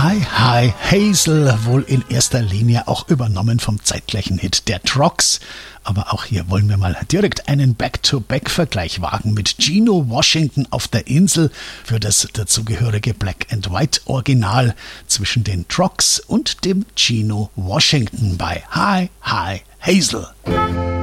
Hi Hi Hazel, wohl in erster Linie auch übernommen vom zeitgleichen Hit der Trogs. Aber auch hier wollen wir mal direkt einen Back-to-Back-Vergleich wagen mit Gino Washington auf der Insel für das dazugehörige Black and White Original zwischen den Trogs und dem Gino Washington bei Hi Hi Hazel.